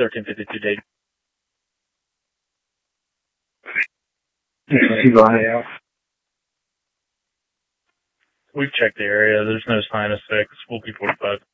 1352 date. We've checked the area. There's no sign of 6. We'll be 45.